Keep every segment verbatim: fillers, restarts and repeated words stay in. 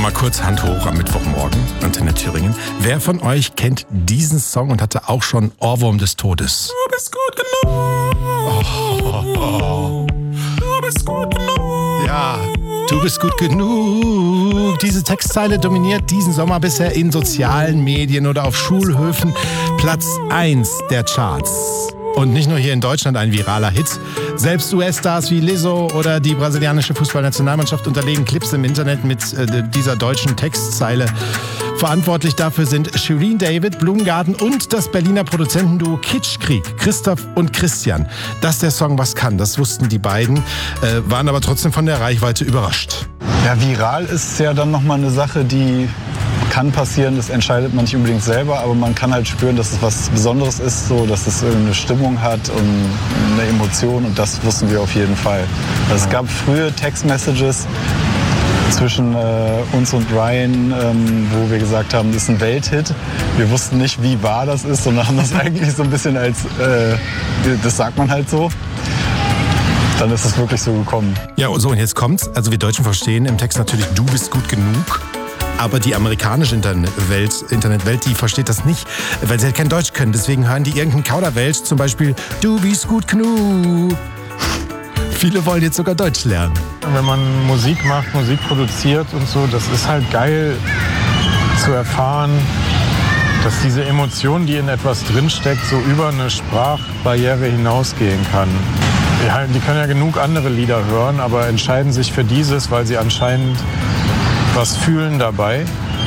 Mal kurz Hand hoch am Mittwochmorgen, Antenne Thüringen. Wer von euch kennt diesen Song und hatte auch schon Ohrwurm des Todes? Du bist gut genug. Oh, oh, oh. Du bist gut genug. Ja, du bist gut genug. Diese Textzeile dominiert diesen Sommer bisher in sozialen Medien oder auf Schulhöfen Platz eins der Charts. Und nicht nur hier in Deutschland ein viraler Hit. Selbst U S-Stars wie Lizzo oder die brasilianische Fußballnationalmannschaft unterlegen Clips im Internet mit äh, dieser deutschen Textzeile. Verantwortlich dafür sind Shirin David, Blumengarten und das Berliner Produzentenduo Kitschkrieg, Christoph und Christian. Dass der Song was kann, das wussten die beiden, äh, waren aber trotzdem von der Reichweite überrascht. Ja, viral ist ja dann nochmal eine Sache, die kann passieren, das entscheidet man nicht unbedingt selber, aber man kann halt spüren, dass es was Besonderes ist, so, dass es eine Stimmung hat und eine Emotion, und das wussten wir auf jeden Fall. Also es gab frühe Text-Messages zwischen äh, uns und Ryan, ähm, wo wir gesagt haben, das ist ein Welthit. Wir wussten nicht, wie wahr das ist, sondern haben das eigentlich so ein bisschen als, äh, das sagt man halt so. Dann ist es wirklich so gekommen. Ja, so, und jetzt kommt's. Also wir Deutschen verstehen im Text natürlich, du bist gut genug. Aber die amerikanische Internetwelt, Internetwelt, die versteht das nicht, weil sie halt kein Deutsch können. Deswegen hören die irgendeinen Kauderwelsch, zum Beispiel, du bist gut genug. Viele wollen jetzt sogar Deutsch lernen. Wenn man Musik macht, Musik produziert und so, das ist halt geil zu erfahren, dass diese Emotion, die in etwas drinsteckt, so über eine Sprachbarriere hinausgehen kann. Die, die können ja genug andere Lieder hören, aber entscheiden sich für dieses, weil sie anscheinend was fühlen dabei.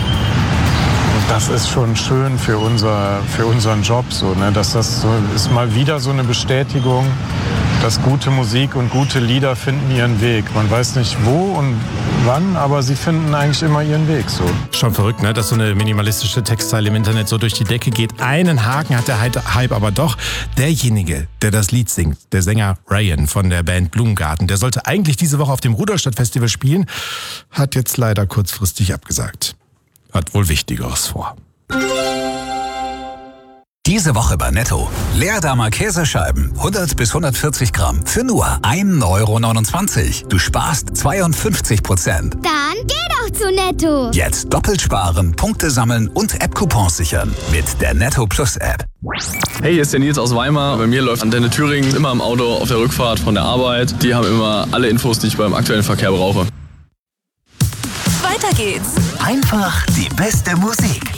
Und das ist schon schön für, unser, für unseren Job. So, ne? Dass das so, ist mal wieder so eine Bestätigung, dass gute Musik und gute Lieder finden ihren Weg. Man weiß nicht wo und wann, aber sie finden eigentlich immer ihren Weg. So. Schon verrückt, ne? Dass so eine minimalistische Textzeile im Internet so durch die Decke geht. Einen Haken hat der Hype aber doch. Derjenige, der das Lied singt, der Sänger Ryan von der Band Blumengarten, der sollte eigentlich diese Woche auf dem Rudolstadt-Festival spielen, hat jetzt leider kurzfristig abgesagt. Hat wohl Wichtigeres vor. Diese Woche bei Netto. Leerdammer Käsescheiben, hundert bis hundertvierzig Gramm, für nur ein Euro neunundzwanzig. Du sparst zweiundfünfzig Prozent. Dann geh doch zu Netto. Jetzt doppelt sparen, Punkte sammeln und App-Coupons sichern mit der Netto Plus App. Hey, hier ist der Nils aus Weimar. Bei mir läuft Antenne Thüringen immer im Auto auf der Rückfahrt von der Arbeit. Die haben immer alle Infos, die ich beim aktuellen Verkehr brauche. Weiter geht's. Einfach die beste Musik.